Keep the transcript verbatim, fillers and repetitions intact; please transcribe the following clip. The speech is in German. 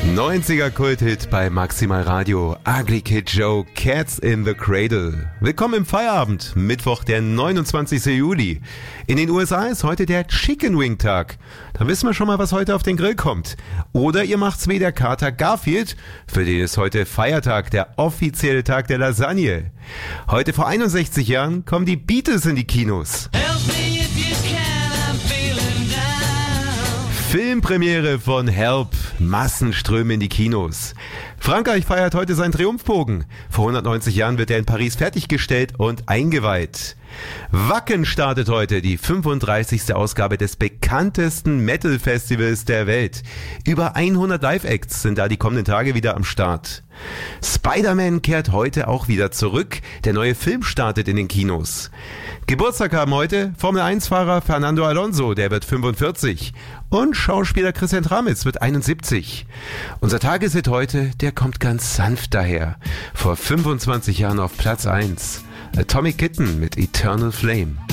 neunziger Kulthit bei Maximal Radio. Ugly Kid Joe, Cats in the Cradle. Willkommen im Feierabend, Mittwoch, der neunundzwanzigster Juli. In den U S A ist heute der Chicken Wing Tag. Da wissen wir schon mal, was heute auf den Grill kommt. Oder ihr macht's wie der Kater Garfield, für den ist heute Feiertag, der offizielle Tag der Lasagne. Heute vor einundsechzig Jahren kommen die Beatles in die Kinos. Filmpremiere von Help, Massenströme in die Kinos. Frankreich feiert heute seinen Triumphbogen. Vor hundertneunzig Jahren wird er in Paris fertiggestellt und eingeweiht. Wacken startet heute die fünfunddreißigste Ausgabe des bekanntesten Metal-Festivals der Welt. Über hundert Live-Acts sind da die kommenden Tage wieder am Start. Spider-Man kehrt heute auch wieder zurück. Der neue Film startet in den Kinos. Geburtstag haben heute Formel eins Fahrer Fernando Alonso, der wird fünfundvierzig. Und Schauspieler Christian Tramitz wird einundsiebzig. Unser Tageshit heute, der kommt ganz sanft daher. Vor fünfundzwanzig Jahren auf Platz eins. Atomic Kitten mit Eternal Flame.